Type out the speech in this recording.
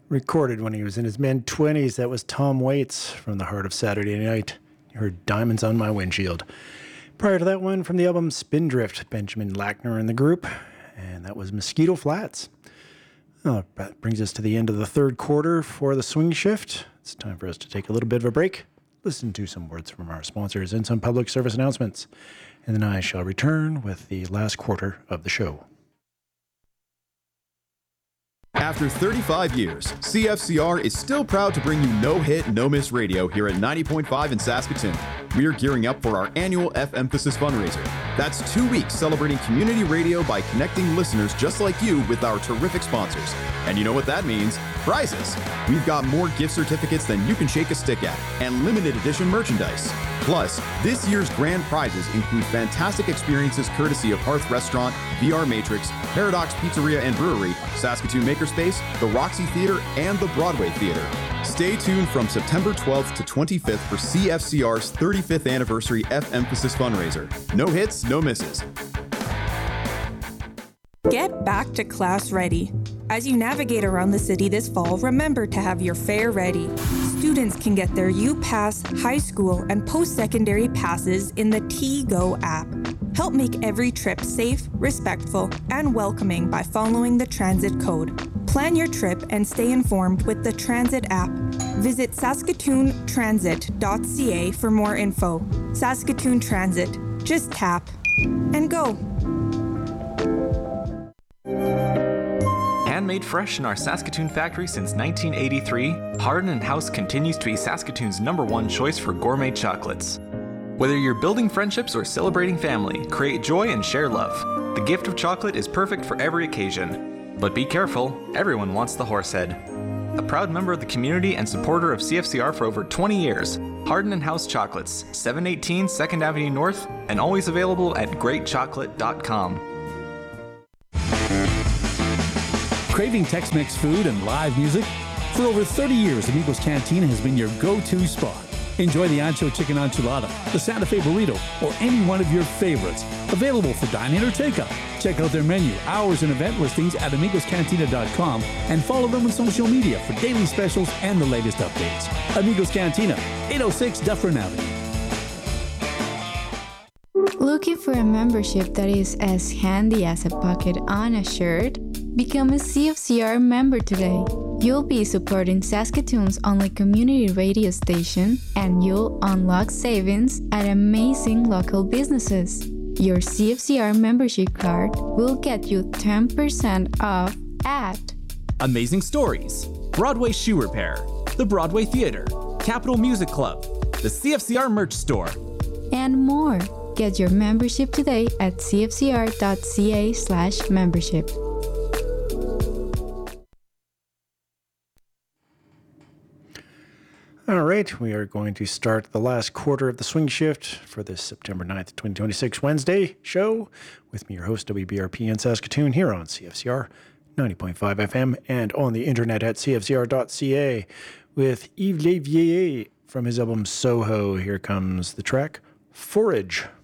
Recorded when he was in his mid-20s, that was Tom Waits from the heart of Saturday Night. You heard Diamonds on My Windshield. Prior to that one, from the album Spindrift, Benjamin Lackner and the group, and that was Mosquito Flats. Oh, that brings us to the end of the third quarter for the Swing Shift. It's time for us to take a little bit of a break, listen to some words from our sponsors and some public service announcements, and then I shall return with the last quarter of the show. After 35 years, CFCR is still proud to bring you no-hit, no-miss radio here at 90.5 in Saskatoon. We are gearing up for our annual F-Emphasis fundraiser. That's 2 weeks celebrating community radio by connecting listeners just like you with our terrific sponsors. And you know what that means? Prizes. We've got more gift certificates than you can shake a stick at, and limited edition merchandise. Plus, this year's grand prizes include fantastic experiences courtesy of Hearth Restaurant, VR Matrix, Paradox Pizzeria and Brewery, Saskatoon Makerspace, the Roxy Theater, and the Broadway Theater. Stay tuned from September 12th to 25th for CFCR's 35th anniversary F-Emphasis fundraiser. No hits, no misses. Get back to class ready. As you navigate around the city this fall, remember to have your fare ready. Students can get their UPass, high school, and post-secondary passes in the T-Go app. Help make every trip safe, respectful, and welcoming by following the transit code. Plan your trip and stay informed with the Transit app. Visit saskatoontransit.ca for more info. Saskatoon Transit. Just tap and go. Handmade fresh in our Saskatoon factory since 1983, Hardin & House continues to be Saskatoon's #1 choice for gourmet chocolates. Whether you're building friendships or celebrating family, create joy and share love. The gift of chocolate is perfect for every occasion. But be careful, everyone wants the Horsehead. A proud member of the community and supporter of CFCR for over 20 years, Hardin & House Chocolates, 718 2nd Avenue North, and always available at greatchocolate.com. Craving Tex-Mex food and live music? For over 30 years, Amigos Cantina has been your go-to spot. Enjoy the Ancho Chicken Enchilada, the Santa Fe Burrito, or any one of your favorites. Available for dine-in or takeout. Check out their menu, hours, and event listings at amigoscantina.com and follow them on social media for daily specials and the latest updates. Amigos Cantina, 806 Dufferin Avenue. Looking for a membership that is as handy as a pocket on a shirt? Become a CFCR member today. You'll be supporting Saskatoon's only community radio station, and you'll unlock savings at amazing local businesses. Your CFCR membership card will get you 10% off at Amazing Stories, Broadway Shoe Repair, the Broadway Theater, Capitol Music Club, the CFCR Merch Store, and more. Get your membership today at cfcr.ca/membership. All right, we are going to start the last quarter of the Swing Shift for this September 9th, 2026 Wednesday show with me, your host, WBRP in Saskatoon, here on CFCR 90.5 FM and on the internet at cfcr.ca with Yves Lévier from his album Soho. Here comes the track Forage.